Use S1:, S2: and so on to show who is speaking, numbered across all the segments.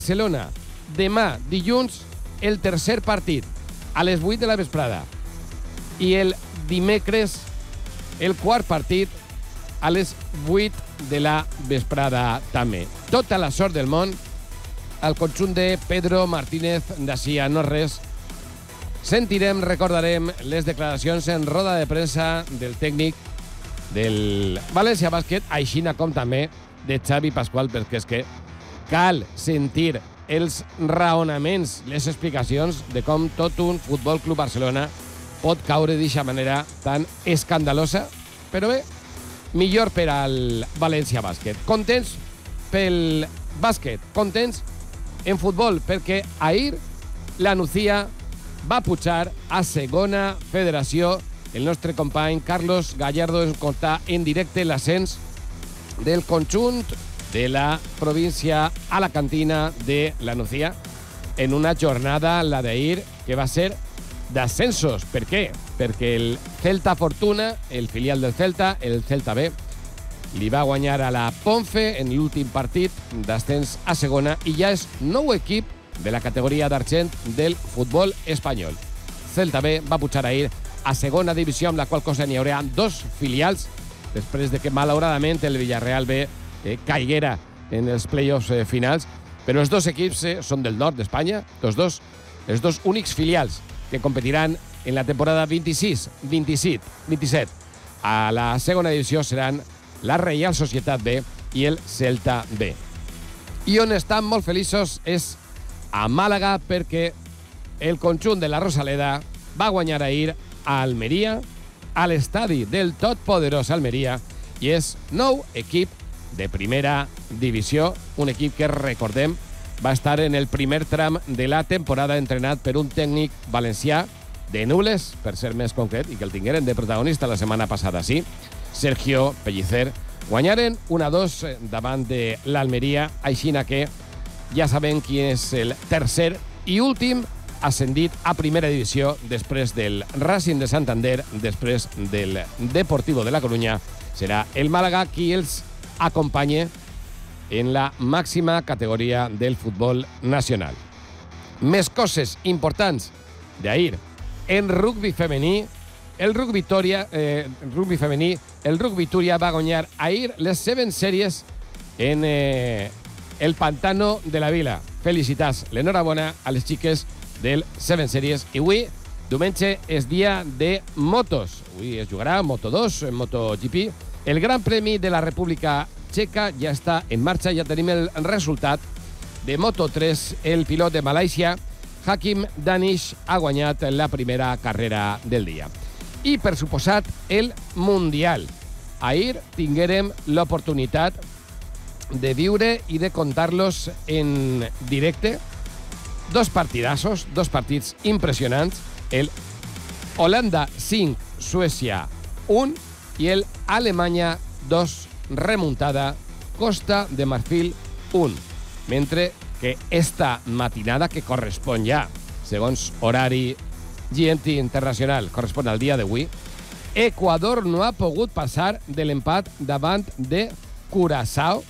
S1: Barcelona. Demà, dilluns, el tercer partit, a les 8 de la vesprada. I el dimecres, el quart partit, a les 8 de la vesprada també. Tota la sort del món al conjunt de Pedro Martínez d'ací a no res. Sentirem, recordarem les declaracions en roda de premsa del tècnic del València Bàsquet, aixina com també de Xavi Pasqual, perquè és que cal sentir els raonaments, les explicacions de com tot un Futbol Club Barcelona pot caure d'aquesta manera tan escandalosa. Però bé, millor per al València Bàsquet. Contents pel bàsquet, contents en futbol, perquè ahir la Nucía va pujar a segona federació. El nostre company Carlos Gallardo ens conta en directe l'ascens del conjunt de la província alacantina de la Nucía en una jornada, la d'ahir, que va ser d'ascensos. Per què? Perquè el Celta Fortuna, el filial del Celta, el Celta B, li va guanyar a la Ponfe en l'últim partit d'ascens a segona i ja és nou equip de la categoria d'argent del futbol espanyol. Celta B va pujar ahir a segona divisió, amb la qual cosa n'hi haurà dos filials, després de que, malauradament, el Villarreal B caiguera en els play-offs finals. Però els dos equips són del nord d'Espanya, els dos únics filials que competiran en la temporada 26-27. A la segona divisió seran la Reial Societat B i el Celta B. I on estan molt feliços és a Màlaga, perquè el conjunt de la Rosaleda va guanyar ahir a Almeria, a l'estadi del totpoderós Almeria, i és nou equip de primera divisió, un equip que, recordem, va estar en el primer tram de la temporada entrenat per un tècnic valencià de Nules, per ser més concret, i que el tingueren de protagonista la setmana passada, sí, Sergio Pellicer. Guanyaren 1-2 davant de l'Almeria, aixina que ja sabem qui és el tercer i últim ascendit a primera divisió, després del Racing de Santander, després del Deportivo de la Coruña. Serà el Màlaga qui els acompanye en la màxima categoria del futbol nacional. Més coses importants d'ahir. En rugby femení, el rugby femení, el rugby Túria va guanyar ahir les 7 sèries en el Pantano de la Vila. Felicitats, l'enhorabona a les xiques del 7 sèries. I avui, diumenge, és dia de motos. Avui es jugarà Moto2, MotoGP. El Gran Premi de la República Txeca ja està en marxa, ja tenim el resultat de Moto3. El pilot de Malàisia, Hakim Danish, ha guanyat la primera carrera del dia. I, per suposat, el Mundial. Ahir tinguérem l'oportunitat de viure i de contar-los en directe. Dos partidassos, dos partits impressionants. El Holanda 5, Suècia 1 i el Alemanya 2, remuntada, Costa de Marfil 1. Mentre que esta matinada, que correspon ja, segons horari GMT internacional, correspon al dia d'avui, Equador no ha pogut passar de l'empat davant de Curaçao.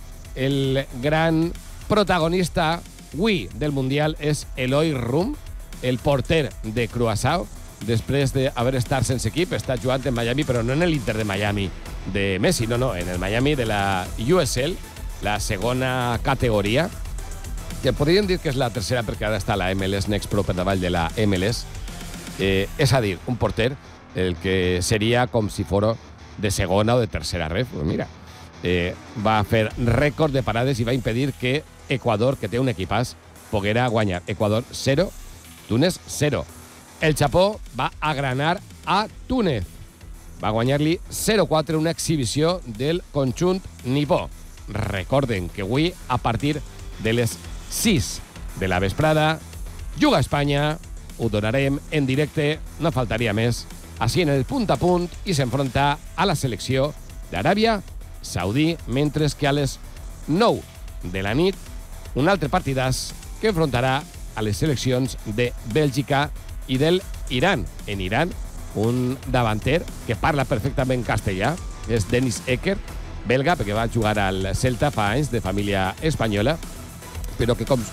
S1: El gran protagonista avui del Mundial és Eloi Rum, el porter de Curaçao, després d'haver estat sense equip. Està jugant en Miami, però no en l'Inter de Miami de Messi, no, en el Miami de la USL, la segona categoria, que podríem dir que és la tercera, perquè ara està la MLS Next Pro per davall de la MLS. És a dir, un porter, el que seria com si fos de segona o de tercera ref. Pues mira, va fer rècord de parades i va impedir que Equador, que té un equipàs, poguera guanyar. Equador 0, Túnez 0. El Japó va agranar a Túnez. Va guanyar-li 0-4, una exhibició del conjunt nipó. Recorden que avui, a partir de les 6 de la vesprada, juga Espanya. Ho donarem en directe, no faltaria més, així en el punt a punt, i s'enfronta a la selecció d'Aràbia Saudí, mentre que a les 9 de la nit, un altre partidàs que enfrontarà a les seleccions de Bèlgica i del Iran. En Iran, un davanter que parla perfectament castellà, és Dennis Ecker, belga, perquè va jugar al Celta fa anys, de família espanyola, però que com